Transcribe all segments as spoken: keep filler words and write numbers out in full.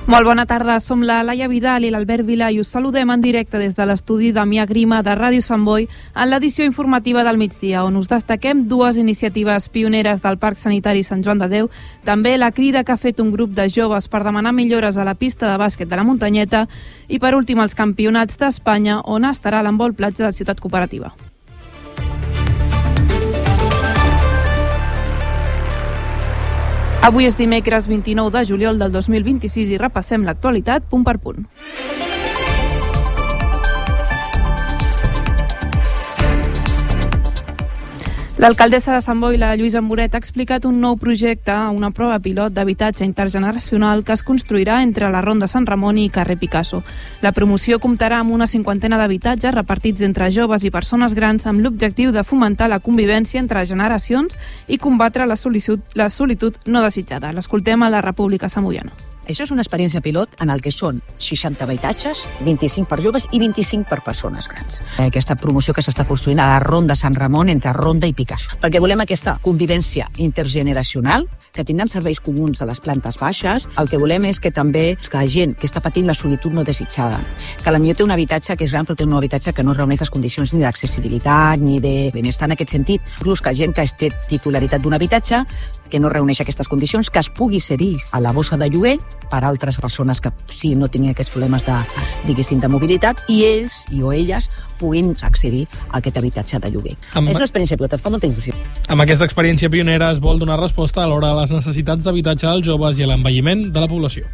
Molt bona tarda, som la Laia Vidal i l'Albert Vila i us saludem en directe des de l'estudi Damià Grima de Ràdio Sant Boi en l'edició informativa del migdia, on us destaquem dues iniciatives pioneres del Parc Sanitari Sant Joan de Déu, també la crida que ha fet un grup de joves per demanar millores a la pista de bàsquet de la Muntanyeta i per últim els campionats d'Espanya, on estarà l'handbol platja de Ciutat Cooperativa. Avui és dimecres vint-i-nou de juliol del dos mil vint-i-sis i repassem l'actualitat punt per punt. L'alcaldessa de Sant Boi, la Lluïsa Moret, ha explicat un nou projecte, una prova pilot d'habitatge intergeneracional que es construirà entre la Ronda Sant Ramon i carrer Picasso. La promoció comptarà amb una cinquantena d'habitatges repartits entre joves i persones grans amb l'objectiu de fomentar la convivència entre generacions i combatre la solitud, la solitud no desitjada. L'escoltem a la República Samoiana. Això és una experiència pilot en el que són seixanta habitatges, vint-i-cinc per joves i vint-i-cinc per persones grans. Aquesta promoció que s'està construint a la Ronda Sant Ramon entre Ronda i Picasso. Perquè volem aquesta convivència intergeneracional, que tindran serveis comuns a les plantes baixes. El que volem és que també que la gent que està patint la solitud no desitjada, que potser té un habitatge que és gran però té un habitatge que no reuneix les condicions ni d'accessibilitat ni de benestar en aquest sentit. Inclús que gent que té titularitat d'un habitatge que no reuneix aquestes condicions, que es pugui cedir a la bossa de lloguer per altres persones que sí, no tinguin aquests problemes de, diguéssim, de mobilitat, i ells i o elles puguin accedir a aquest habitatge de lloguer. Amb... És una experiència pilot, fa molta il·lusió. Amb aquesta experiència pionera es vol donar resposta a l'hora de les necessitats d'habitatge dels joves i a l'envelliment de la població.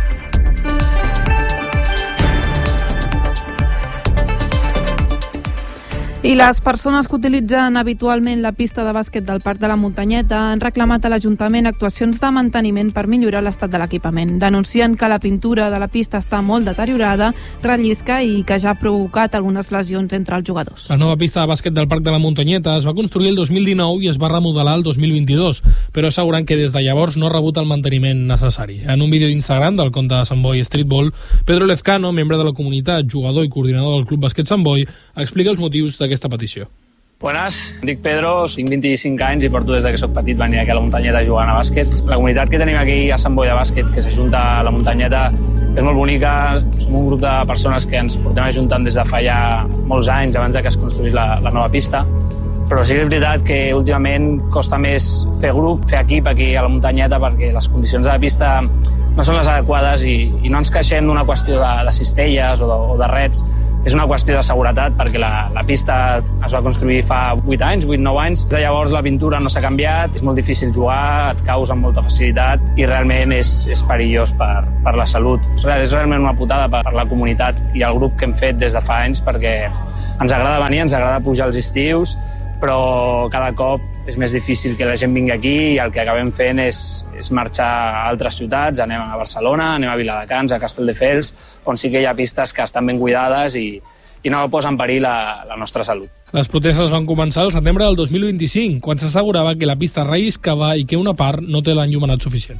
I les persones que utilitzen habitualment la pista de bàsquet del Parc de la Muntanyeta han reclamat a l'Ajuntament actuacions de manteniment per millorar l'estat de l'equipament. Denuncien que la pintura de la pista està molt deteriorada, rellisca i que ja ha provocat algunes lesions entre els jugadors. La nova pista de bàsquet del Parc de la Muntanyeta es va construir el dos mil dinou i es va remodelar el dos mil vint-i-dos, però asseguren que des de llavors no ha rebut el manteniment necessari. En un vídeo d'Instagram del compte de Sant Boi Streetball, Pedro Lezcano, membre de la comunitat, jugador i coordinador del Club Bàsquet Sant Boi, explica els motius d'aquesta aquesta petició. Buenas, em dic Pedro, tinc vint-i-cinc anys i porto des de que soc petit venir aquí a la Muntanyeta jugant a bàsquet. La comunitat que tenim aquí a Sant Boi de bàsquet, que s'ajunta a la Muntanyeta, és molt bonica. Som un grup de persones que ens portem ajuntant des de fa ja molts anys, abans de que es construís la, la nova pista. Però sí que és veritat que últimament costa més fer grup, fer equip aquí a la Muntanyeta, perquè les condicions de la pista no són les adequades i, i no ens queixem d'una qüestió de, de cistelles o de, o de rets. És una qüestió de seguretat, perquè la, la pista es va construir fa vuit anys, vuit nou anys. De llavors la pintura no s'ha canviat, és molt difícil jugar, et caus amb molta facilitat i realment és, és perillós per, per la salut. És realment una putada per, per la comunitat i el grup que hem fet des de fa anys, perquè ens agrada venir, ens agrada pujar els estius, però cada cop és més difícil que la gent vingui aquí i el que acabem fent és, és marxar a altres ciutats. Anem a Barcelona, anem a Viladecans, a Castelldefels, on sí que hi ha pistes que estan ben cuidades i, i no posen en perill la, la nostra salut. Les protestes van començar al setembre del dos mil vint-i-cinc, quan s'assegurava que la pista relliscava i que una part no té l'enllumenat suficient.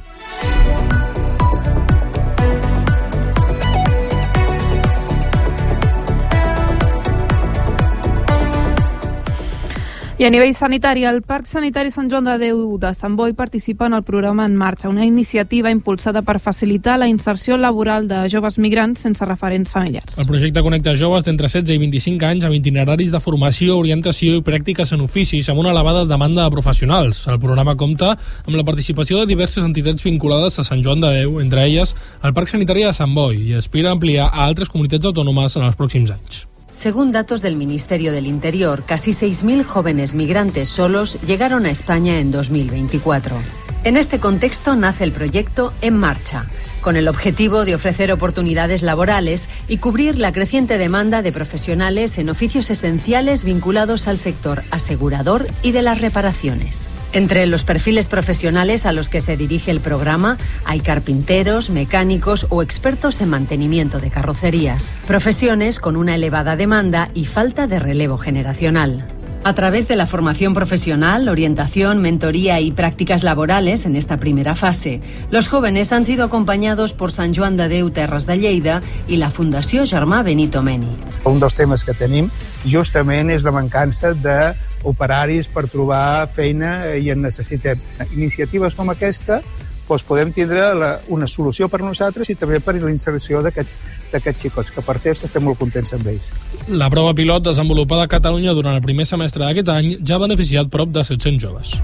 I a nivell sanitari, el Parc Sanitari Sant Joan de Déu de Sant Boi participa en el programa En Marxa, una iniciativa impulsada per facilitar la inserció laboral de joves migrants sense referents familiars. El projecte connecta joves d'entre setze i vint-i-cinc anys amb itineraris de formació, orientació i pràctiques en oficis amb una elevada demanda de professionals. El programa compta amb la participació de diverses entitats vinculades a Sant Joan de Déu, entre elles el Parc Sanitari de Sant Boi, i aspira a ampliar a altres comunitats autònomes en els pròxims anys. Según datos del Ministerio del Interior, casi seis mil jóvenes migrantes solos llegaron a España en dos mil veinticuatro. En este contexto nace el proyecto En Marcha, con el objetivo de ofrecer oportunidades laborales y cubrir la creciente demanda de profesionales en oficios esenciales vinculados al sector asegurador y de las reparaciones. Entre los perfiles profesionales a los que se dirige el programa hay carpinteros, mecánicos o expertos en mantenimiento de carrocerías, profesiones con una elevada demanda y falta de relevo generacional. A través de la formación profesional, orientación, mentoría y prácticas laborales en esta primera fase, los jóvenes han sido acompañados por Sant Joan de Déu Terres de Lleida i la Fundació Germà Benito Meni. Un dels temes que tenim justament és la mancança d'operaris per trobar feina i en necessitem. Iniciatives com aquesta doncs podem tindre la, una solució per nosaltres i també per la inserció d'aquests xicots, que per cert estem molt contents amb ells. La prova pilot desenvolupada a Catalunya durant el primer semestre d'aquest any ja ha beneficiat prop de set-cents joves.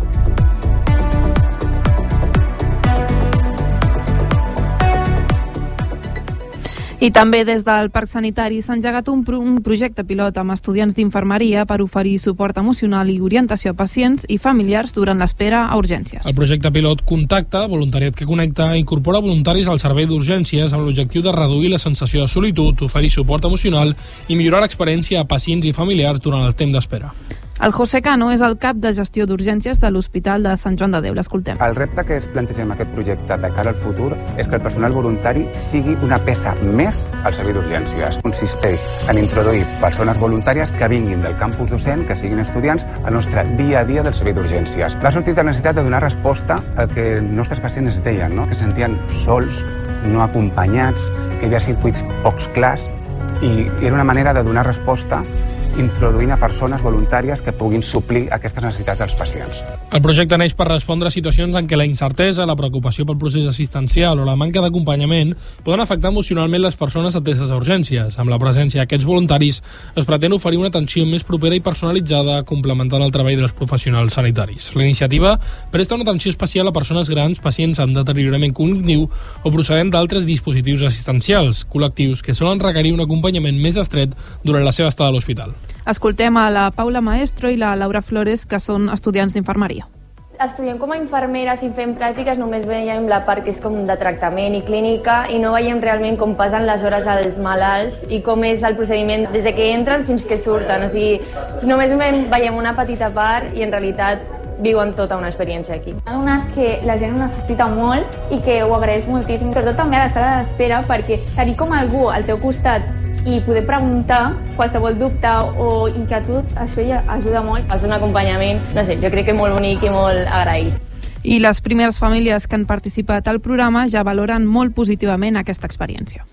I també des del Parc Sanitari s'ha engegat un, pro un projecte pilot amb estudiants d'infermeria per oferir suport emocional i orientació a pacients i familiars durant l'espera a urgències. El projecte pilot Contacta, voluntariat que connecta, incorpora voluntaris al servei d'urgències amb l'objectiu de reduir la sensació de solitud, oferir suport emocional i millorar l'experiència a pacients i familiars durant el temps d'espera. El José Cano és el cap de gestió d'urgències de l'Hospital de Sant Joan de Déu. L'escoltem. El repte que es plantegem aquest projecte de cara al futur és que el personal voluntari sigui una peça més al servei d'urgències. Consisteix en introduir persones voluntàries que vinguin del campus docent, que siguin estudiants, al nostre dia a dia del servei d'urgències. Va sortir la necessitat de donar resposta al que els nostres pacients deien, no? Que se sentien sols, no acompanyats, que hi havia circuits pocs clars, i era una manera de donar resposta introduint a persones voluntàries que puguin suplir aquestes necessitats dels pacients. El projecte neix per respondre a situacions en què la incertesa, la preocupació pel procés assistencial o la manca d'acompanyament poden afectar emocionalment les persones ateses a urgències. Amb la presència d'aquests voluntaris es pretén oferir una atenció més propera i personalitzada, complementant el treball dels professionals sanitaris. La iniciativa presta una atenció especial a persones grans, pacients amb deteriorament cognitiu o procedent d'altres dispositius assistencials, col·lectius que solen requerir un acompanyament més estret durant la seva estada a l'hospital. Escoltem a la Paula Maestro i la Laura Flores, que són estudiants d'infermeria. Estudiem com a infermeres i fem pràctiques, només veiem la part que és com de tractament i clínica i no veiem realment com passen les hores als malalts i com és el procediment des de que entren fins que surten. O sigui, només veiem una petita part i en realitat viuen tota una experiència aquí. Ha donat que la gent ho necessita molt i que ho agraeix moltíssim, sobretot també a la sala d'espera, perquè tenir com algú al teu costat i poder preguntar qualsevol dubte o inquietud, això ja ajuda molt. És un acompanyament, no sé, jo crec que molt bonic i molt agraït. I les primeres famílies que han participat al programa ja valoren molt positivament aquesta experiència.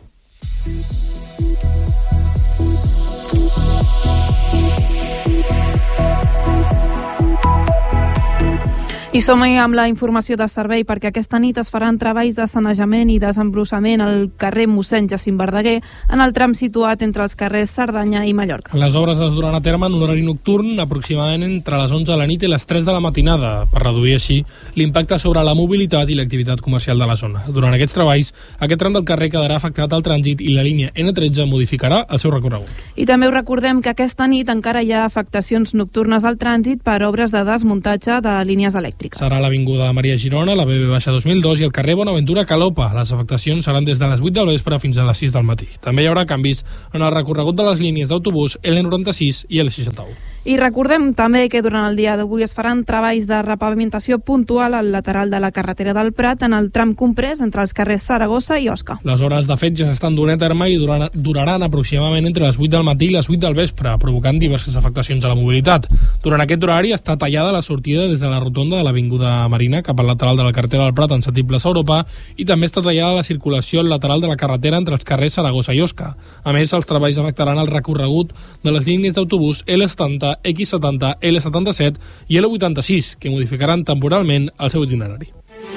I som-hi amb la informació de servei perquè aquesta nit es faran treballs de sanejament i desembrossament al carrer Mossèn Jacint Verdaguer en el tram situat entre els carrers Cerdanya i Mallorca. Les obres es duran a terme en un horari nocturn aproximadament entre les onze de la nit i les tres de la matinada per reduir així l'impacte sobre la mobilitat i l'activitat comercial de la zona. Durant aquests treballs, aquest tram del carrer quedarà afectat al trànsit i la línia ene tretze modificarà el seu recorregut. I també us recordem que aquesta nit encara hi ha afectacions nocturnes al trànsit per obres de desmuntatge de línies elèctriques. Serà l'Avinguda Maria Girona, la be be dos mil dos i el carrer Bonaventura Calopa. Les afectacions seran des de les vuit del vespre fins a les sis del matí. També hi haurà canvis en el recorregut de les línies d'autobús ele noranta-sis i ele seixanta-u. I recordem també que durant el dia d'avui es faran treballs de repavimentació puntual al lateral de la carretera del Prat en el tram comprès entre els carrers Saragossa i Osca. Les hores de fet ja s'estan donant a terme i duraran, duraran aproximadament entre les vuit del matí i les vuit del vespre, provocant diverses afectacions a la mobilitat. Durant aquest horari està tallada la sortida des de la rotonda de l'Avinguda Marina cap al lateral de la carretera del Prat en sentit plaça Europa i també està tallada la circulació al lateral de la carretera entre els carrers Saragossa i Osca. A més, els treballs afectaran el recorregut de les línies d'autobús ele setanta, equis setanta, ele setanta-set i ele vuitanta-sis, que modificaran temporalment el seu itinerari.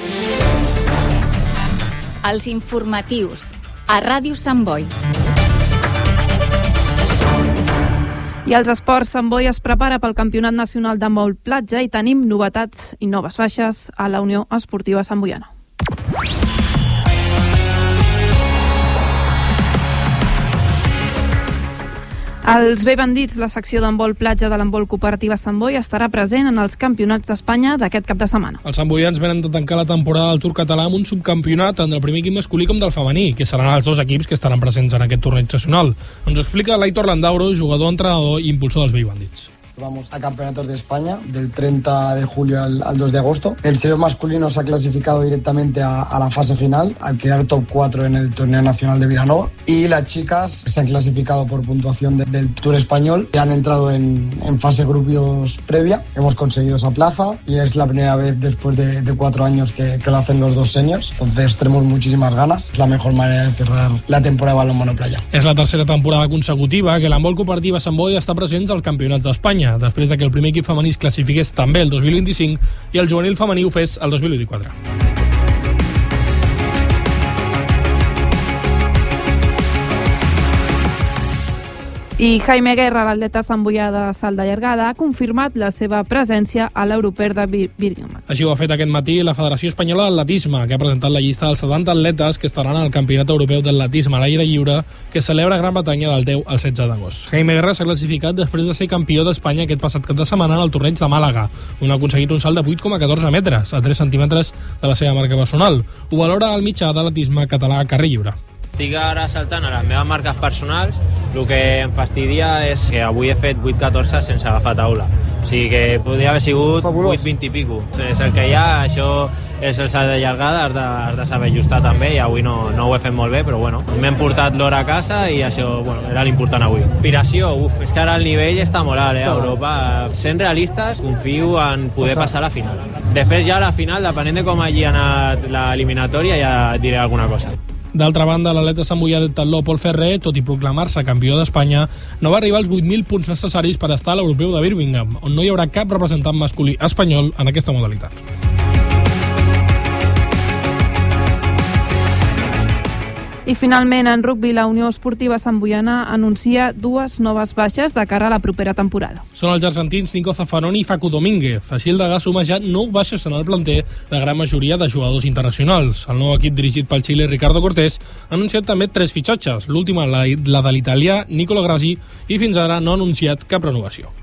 Els informatius a Ràdio Sant Boi. I els esports, Sant Boi es prepara pel Campionat Nacional d'Handbol Platja i tenim novetats i noves baixes a la Unió Esportiva Santboiana. Els bé bandits, la secció d'handbol platja de l'handbol cooperativa Sant Boi estarà present en els campionats d'Espanya d'aquest cap de setmana. Els santboians venen de tancar la temporada del Tour Català amb un subcampionat tant del primer equip masculí com del femení, que seran els dos equips que estaran presents en aquest torneig nacional. Ens ho explica l'Aitor Landauro, jugador, entrenador i impulsor dels bé bandits. Vamos a campeonatos de España del treinta de julio al, al dos de agosto. El senior masculino se ha clasificado directamente a, a la fase final al quedar top cuatro en el torneo nacional de Vilanova, y las chicas se han clasificado por puntuación de, del Tour español y han entrado en, en fase grupos previa. Hemos conseguido esa plaza y es la primera vez después de, de cuatro años que, que lo hacen los dos seniors, entonces tenemos muchísimas ganas. Es la mejor manera de cerrar la temporada de balonmano playa. És la tercera temporada consecutiva que l'handbol cooperativa Sant Boi està present als campionats d'Espanya, després de que el primer equip femení es classifiqués també el dos mil vint-i-cinc i el juvenil femení ho fes el dos mil vint-i-quatre. I Jaime Guerra, l'atleta samboià de salt de llargada, ha confirmat la seva presència a l'Europeu de Birmingham. Així ho ha fet aquest matí la Federació Espanyola d'Atletisme, que ha presentat la llista dels setanta atletes que estaran al Campionat Europeu d'Atletisme a l'aire lliure, que celebra a Gran Bretanya del deu al setze d'agost. Jaime Guerra s'ha classificat després de ser campió d'Espanya aquest passat cap de setmana en el torneig de Màlaga, on ha aconseguit un salt de vuit coma catorze metres, a tres centímetres de la seva marca personal. Ho valora el mitjà d'atletisme català a carrer lliure. Estic ara saltant a les meves marques personals. El que em fastidia és que avui he fet vuit catorze sense agafar taula. O sigui que podria haver sigut vuit vint i pico. És el que hi ha, això és el salt de llargada, has de, has de saber ajustar també, i avui no, no ho he fet molt bé, però bueno, m'hem portat l'hora a casa i això, bueno, era l'important avui. Inspiració, uf, és que ara el nivell està molt alt, eh, a Europa. Sent realistes, confio en poder passar a la final. Després ja a la final, depenent de com hagi anat l'eliminatòria, ja diré alguna cosa. D'altra banda, l'atleta samboià del tatló Pol Ferrer, tot i proclamar-se campió d'Espanya, no va arribar als vuit mil punts necessaris per estar a l'Europeu de Birmingham, on no hi haurà cap representant masculí espanyol en aquesta modalitat. I finalment, en rugbi, la Unió Esportiva Samboiana anuncia dues noves baixes de cara a la propera temporada. Són els argentins Nico Zaffaroni i Facu Domínguez. Així el Degà suma ja nou baixes en el planter, la gran majoria de jugadors internacionals. El nou equip dirigit pel Xile Ricardo Cortés ha anunciat també tres fitxatges, l'última la, la de l'italià Nicolo Grassi, i fins ara no ha anunciat cap renovació.